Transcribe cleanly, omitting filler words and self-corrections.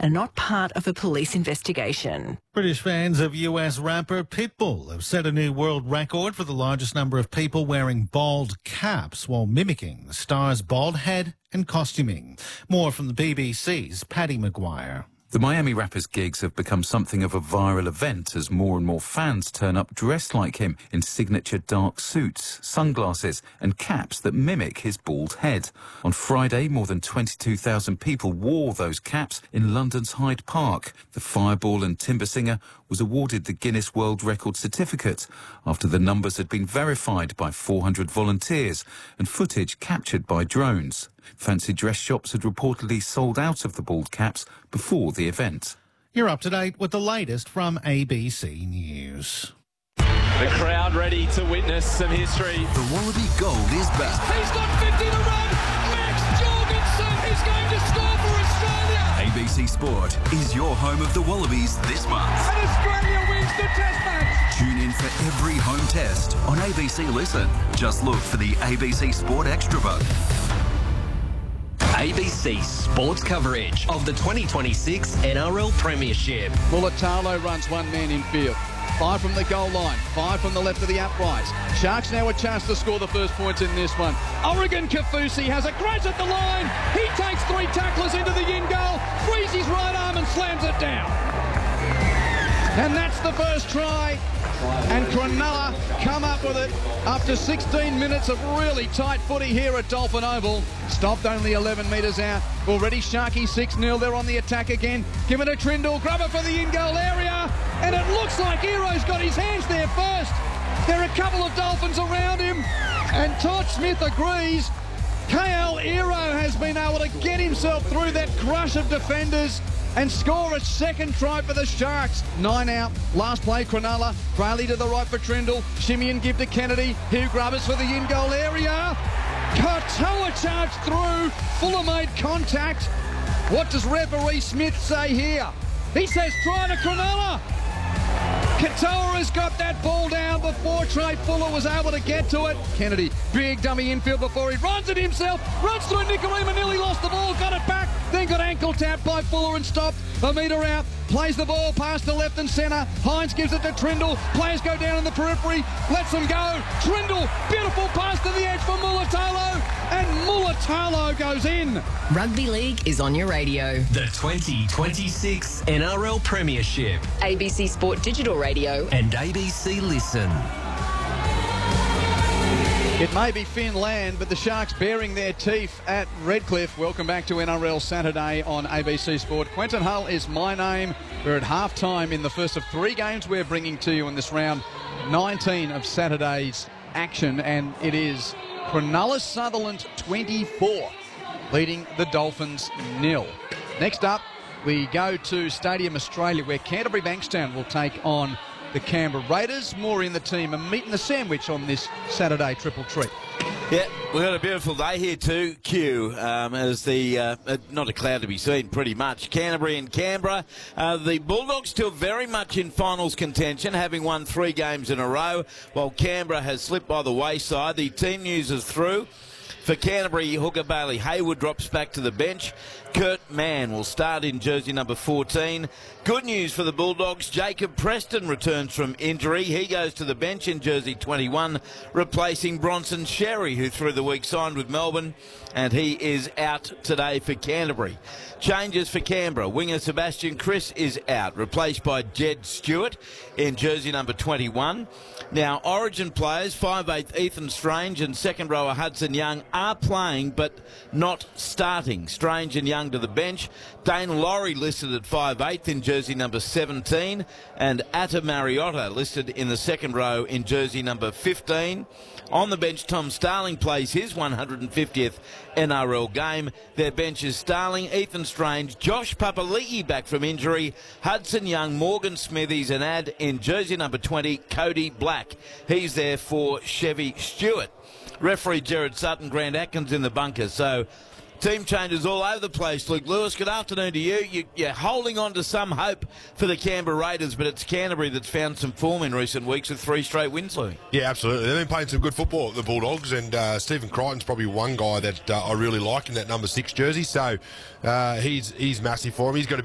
and not part of a police investigation. British fans of US rapper Pitbull have set a new world record for the largest number of people wearing bald caps while mimicking the star's bald head and costuming. More from the BBC's Paddy Maguire. The Miami rapper's gigs have become something of a viral event as more and more fans turn up dressed like him in signature dark suits, sunglasses and caps that mimic his bald head. On Friday, more than 22,000 people wore those caps in London's Hyde Park. The fireball and timber singer was awarded the Guinness World Record certificate after the numbers had been verified by 400 volunteers and footage captured by drones. Fancy dress shops had reportedly sold out of the bald caps before the event. You're up to date with the latest from ABC News. The crowd ready to witness some history. The Wallaby Gold is back. He's got 50 to run. Max Jorgensen is going to score for Australia. ABC Sport is your home of the Wallabies this month. And Australia wins the Test match. Tune in for every home test on ABC Listen. Just look for the ABC Sport Extra vote. ABC Sports coverage of the 2026 NRL Premiership. Mulatalo runs one man in field. 5 from the goal line, 5 from the left of the uprights. Sharks now a chance to score the first points in this one. Oregon Kafusi has a crash at the line. He takes 3 tacklers into the in goal, frees his right arm and slams it down. And that's the first try. And Cronulla come up with it after 16 minutes of really tight footy here at Dolphin Oval. Stopped only 11 metres out. Already Sharky 6-0. They're on the attack again. Give it a Trindle. Grubber for the in-goal area. And it looks like Hero's got his hands there first. There are a couple of Dolphins around him. And Todd Smith agrees. KL Hero has been able to get himself through that crush of defenders and score a second try for the Sharks. 9 out. Last play, Cronulla. Brayley to the right for Trindle. Shimmy and give to Kennedy. Hugh Grubbers for the in-goal area. Katoa charged through. Fuller made contact. What does referee Smith say here? He says try to Cronulla. Katoa has got that ball down before Trey Fuller was able to get to it. Kennedy, big dummy infield before he runs it himself. Runs through Nikorima, nearly lost the ball, got it back. Then got ankle tapped by Fuller and stopped. A metre out, plays the ball past the left and centre. Hines gives it to Trindle. Players go down in the periphery, lets them go. Trindle, beautiful pass to the edge for Mulatalo. And Mulatalo goes in. Rugby League is on your radio. The 2026 NRL Premiership. ABC Sport Digital Radio. And ABC Listen. It may be Finland, but the Sharks bearing their teeth at Redcliffe. Welcome back to NRL Saturday on ABC Sport. Quentin Hull is my name. We're at half-time in the first of 3 games we're bringing to you in this round 19 of Saturday's action, and it is Cronulla Sutherland 24, leading the Dolphins 0. Next up, we go to Stadium Australia, where Canterbury Bankstown will take on the Canberra Raiders. More in the team, a meat and a sandwich on this Saturday triple treat. Yeah, we've got a beautiful day here too, Q, as the, not a cloud to be seen pretty much. Canterbury and Canberra. The Bulldogs still very much in finals contention, having won 3 games in a row, while Canberra has slipped by the wayside. The team news is through. For Canterbury, hooker Bailey Hayward drops back to the bench. Kurt Mann will start in jersey number 14. Good news for the Bulldogs. Jacob Preston returns from injury. He goes to the bench in jersey 21, replacing Bronson Sherry, who through the week signed with Melbourne, and he is out today for Canterbury. Changes for Canberra. Winger Sebastian Chris is out, replaced by Jed Stewart in jersey number 21. Now, Origin players, 5'8" Ethan Strange and second rower Hudson Young are playing but not starting. Strange and Young to the bench. Dane Laurie listed at 5'8" in jersey number 17, and Atta Mariotta listed in the second row in jersey number 15. On the bench, Tom Starling plays his 150th NRL game. Their bench is Starling, Ethan Strange, Josh Papali'i back from injury, Hudson Young, Morgan Smithies, and add in jersey number 20, Cody Black. He's there for Chevy Stewart. Referee Gerard Sutton, Grant Atkins in the bunker. So team changes all over the place. Luke Lewis, good afternoon to you. You're holding on to some hope for the Canberra Raiders, but it's Canterbury that's found some form in recent weeks with 3 straight wins, Louis. Yeah, absolutely. They've been playing some good football, the Bulldogs, and Stephen Crichton's probably one guy that I really like in that number 6 jersey. So he's massive for him. He's got to be